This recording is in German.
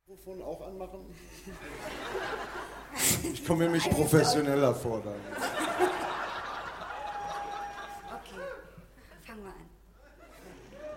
Mikrofon auch anmachen? Ich komme mir nicht professioneller vor dann. Okay, fangen wir an.